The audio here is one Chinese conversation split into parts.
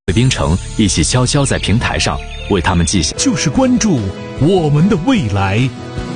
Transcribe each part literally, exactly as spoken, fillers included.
冰城一起悄悄在平台上为他们记下， 就是关注我们的未来。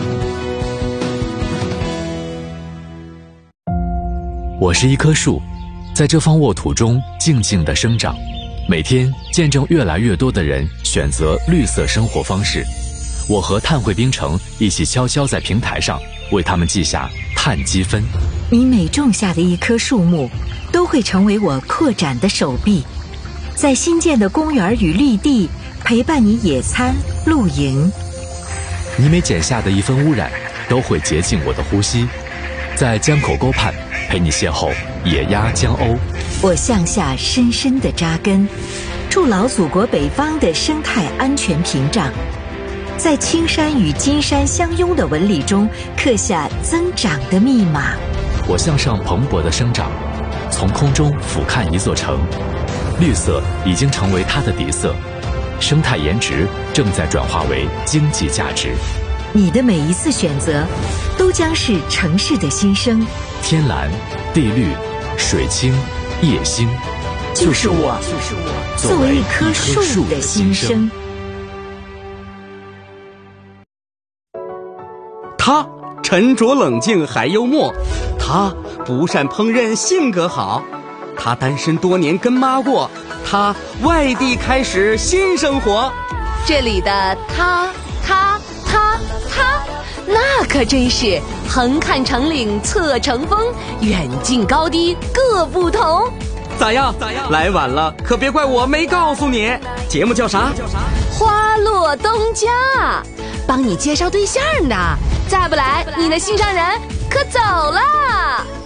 我是一棵树，在这方沃土中静静地生长，每天见证越来越多的人选择绿色生活方式。我和碳汇冰城一起悄悄在平台上为他们记下碳积分。 你每种下的一棵树木，都会成为我扩展的手臂，在新建的公园与绿地陪伴你野餐露营。 你每剪下的一分污染，都会洁净我的呼吸，在江口沟畔陪你邂逅野鸭江鸥。 我向下深深地扎根，筑牢祖国北方的生态安全屏障，在青山与金山相拥的纹理中刻下增长的密码。 我向上蓬勃地生长，从空中俯瞰一座城，绿色已经成为它的底色，生态颜值正在转化为经济价值。 你的每一次选择，都将是城市的新生。 天蓝、地绿、水清、夜星， 就是我，就是我，作为一棵树的心声。 他沉着冷静还幽默，他不善烹饪性格好，他单身多年跟妈过，他外地开始新生活。 这里的他他他他，那可真是横看成岭侧成峰，远近高低各不同。 咋样？咋样？来晚了可别怪我没告诉你。节目叫啥？ 花落东家，帮你介绍对象呢。再不来，你的心上人可走了。